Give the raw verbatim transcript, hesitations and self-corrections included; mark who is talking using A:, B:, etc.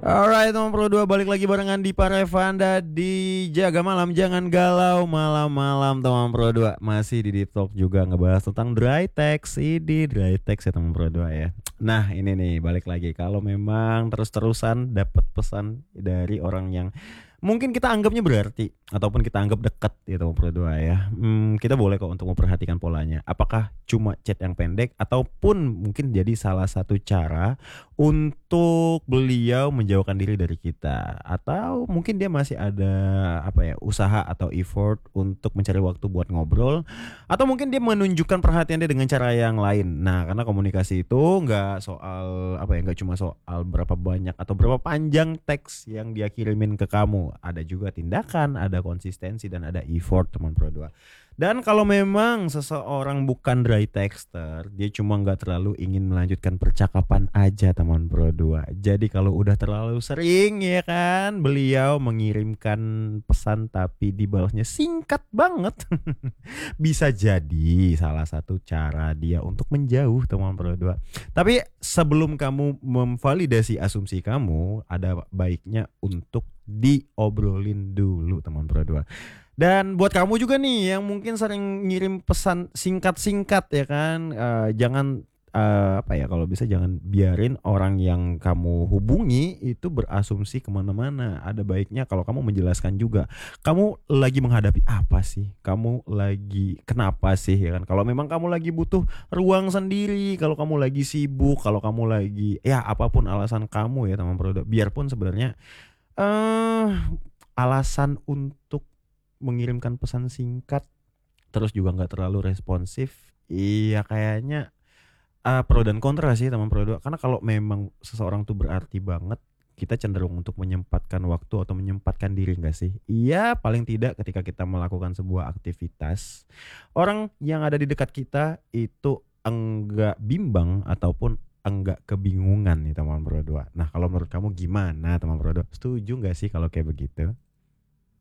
A: Alright teman Pro dua, balik lagi barengan di Parevanda di Jaga Malam Jangan Galau malam-malam teman Pro dua. Masih di Deep Talk juga ngebahas tentang dry text. Ini dry text ya teman Pro dua ya. Nah ini nih balik lagi, kalau memang terus-terusan dapat pesan dari orang yang mungkin kita anggapnya berarti ataupun kita anggap dekat ya teman Pro dua ya, hmm, kita boleh kok untuk memperhatikan polanya. Apakah cuma chat yang pendek ataupun mungkin jadi salah satu cara untuk beliau menjauhkan diri dari kita, atau mungkin dia masih ada apa ya, usaha atau effort untuk mencari waktu buat ngobrol, atau mungkin dia menunjukkan perhatian dia dengan cara yang lain. Nah, karena komunikasi itu nggak soal apa ya, nggak cuma soal berapa banyak atau berapa panjang teks yang dia kirimin ke kamu. Ada juga tindakan, ada konsistensi, dan ada effort teman Pro dua. Dan kalau memang seseorang bukan dry texter, dia cuma nggak terlalu ingin melanjutkan percakapan aja teman Pro dua. Jadi kalau udah terlalu sering ya kan, beliau mengirimkan pesan tapi dibalasnya singkat banget, bisa jadi salah satu cara dia untuk menjauh teman Pro dua. Tapi sebelum kamu memvalidasi asumsi kamu, ada baiknya untuk diobrolin dulu teman Pro dua. Dan buat kamu juga nih yang mungkin sering ngirim pesan singkat-singkat ya kan, uh, jangan uh, apa ya, kalau bisa jangan biarin orang yang kamu hubungi itu berasumsi kemana-mana. Ada baiknya kalau kamu menjelaskan juga, kamu lagi menghadapi apa sih, kamu lagi kenapa sih ya kan. Kalau memang kamu lagi butuh ruang sendiri, kalau kamu lagi sibuk, kalau kamu lagi ya apapun alasan kamu ya teman produk, biarpun sebenarnya uh, alasan untuk mengirimkan pesan singkat terus juga nggak terlalu responsif, iya kayaknya uh, pro dan kontra sih teman Pro dua. Karena kalau memang seseorang tuh berarti banget, kita cenderung untuk menyempatkan waktu atau menyempatkan diri nggak sih? Iya, paling tidak ketika kita melakukan sebuah aktivitas, orang yang ada di dekat kita itu enggak bimbang ataupun enggak kebingungan nih teman Pro dua. Nah kalau menurut kamu gimana teman Pro dua? Setuju nggak sih kalau kayak begitu?